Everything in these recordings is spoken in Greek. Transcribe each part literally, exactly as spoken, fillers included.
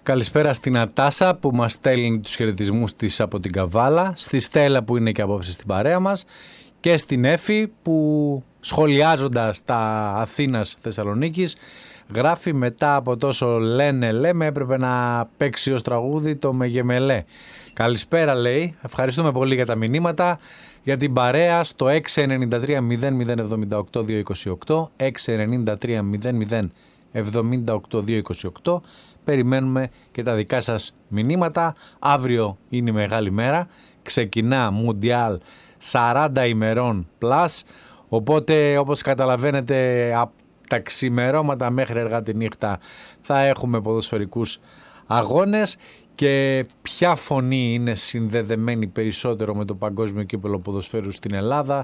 Καλησπέρα στην Ατάσα που μας στέλνει τους χαιρετισμούς της από την Καβάλα, στη Στέλλα που είναι και απόψε στην παρέα μας και στην Έφη που σχολιάζοντας τα Αθήνας Θεσσαλονίκης γράφει μετά από τόσο λένε λέμε έπρεπε να παίξει ως τραγούδι το Μεγεμελέ. Καλησπέρα λέει, ευχαριστούμε πολύ για τα μηνύματα, για την παρέα στο έξι εννιά τρία μηδέν μηδέν εβδομήντα οκτώ διακόσια είκοσι οκτώ, έξι εννιά τρία μηδέν μηδέν εβδομήντα οκτώ διακόσια είκοσι οκτώ. Περιμένουμε και τα δικά σας μηνύματα. Αύριο είναι η μεγάλη μέρα. Ξεκινά Μουντιάλ σαράντα ημερών plus. Οπότε όπως καταλαβαίνετε από τα ξημερώματα μέχρι αργά τη νύχτα θα έχουμε ποδοσφαιρικούς αγώνες. Και ποια φωνή είναι συνδεδεμένη περισσότερο με το παγκόσμιο κύπελλο ποδοσφαίρου στην Ελλάδα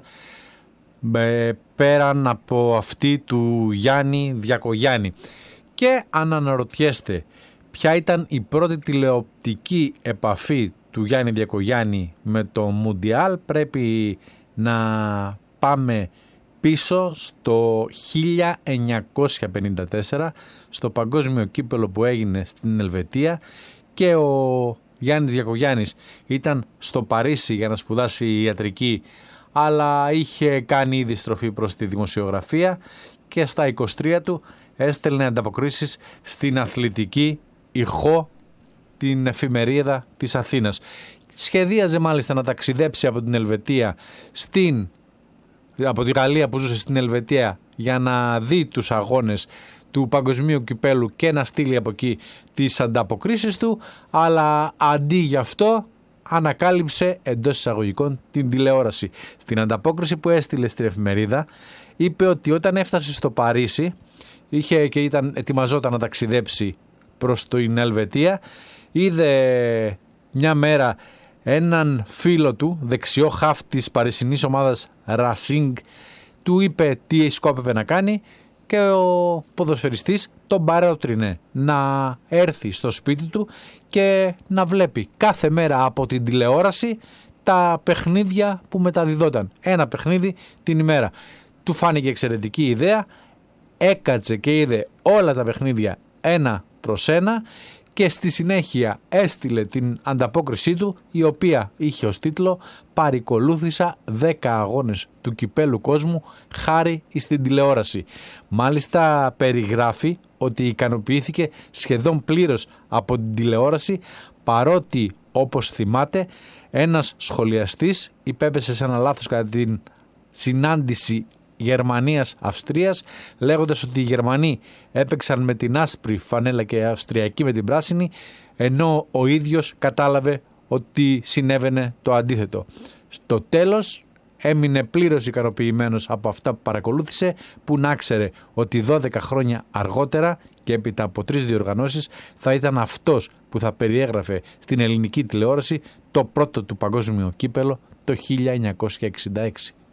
πέραν από αυτή του Γιάννη Διακογιάννη. Και αν αναρωτιέστε ποια ήταν η πρώτη τηλεοπτική επαφή του Γιάννη Διακογιάννη με το Μουντιάλ, πρέπει να πάμε πίσω στο χίλια εννιακόσια πενήντα τέσσερα στο παγκόσμιο κύπελλο που έγινε στην Ελβετία και ο Γιάννης Διακογιάννης ήταν στο Παρίσι για να σπουδάσει ιατρική, αλλά είχε κάνει ήδη στροφή προς τη δημοσιογραφία και στα είκοσι τρία του έστελνε ανταποκρίσεις στην αθλητική ηχό, την εφημερίδα της Αθήνας. Σχεδίαζε μάλιστα να ταξιδέψει από την Ελβετία στην, από τη Γαλλία που ζούσε στην Ελβετία για να δει τους αγώνες του παγκοσμίου κυπέλου και να στείλει από εκεί τις ανταποκρίσεις του, αλλά αντί γι' αυτό ανακάλυψε εντός εισαγωγικών την τηλεόραση. Στην ανταπόκριση που έστειλε στην εφημερίδα είπε ότι όταν έφτασε στο Παρίσι είχε και ήταν, ετοιμαζόταν να ταξιδέψει προς την Ελβετία, είδε μια μέρα έναν φίλο του, δεξιό χαφ της παρισινής ομάδας Racing, του είπε τι σκόπευε να κάνει και ο ποδοσφαιριστής τον παρότρινε να έρθει στο σπίτι του και να βλέπει κάθε μέρα από την τηλεόραση τα παιχνίδια που μεταδιδόταν. Ένα παιχνίδι την ημέρα. Του φάνηκε εξαιρετική ιδέα, έκατσε και είδε όλα τα παιχνίδια ένα προς ένα και στη συνέχεια έστειλε την ανταπόκρισή του, η οποία είχε ως τίτλο «Παρικολούθησα δέκα αγώνες του κυπέλου κόσμου χάρη στην τηλεόραση». Μάλιστα περιγράφει ότι ικανοποιήθηκε σχεδόν πλήρως από την τηλεόραση, παρότι όπως θυμάται ένας σχολιαστής υπέπεσε σε ένα λάθος κατά την συνάντηση Γερμανίας-Αυστρίας, λέγοντας ότι οι Γερμανοί έπαιξαν με την άσπρη φανέλα και οι Αυστριακοί με την πράσινη, ενώ ο ίδιος κατάλαβε ότι συνέβαινε το αντίθετο. Στο τέλος έμεινε πλήρως ικανοποιημένος από αυτά που παρακολούθησε, που να ξέρε ότι δώδεκα χρόνια αργότερα και έπειτα από τρεις διοργανώσεις θα ήταν αυτός που θα περιέγραφε στην ελληνική τηλεόραση το πρώτο του παγκόσμιο κύπελλο το χίλια εννιακόσια εξήντα έξι.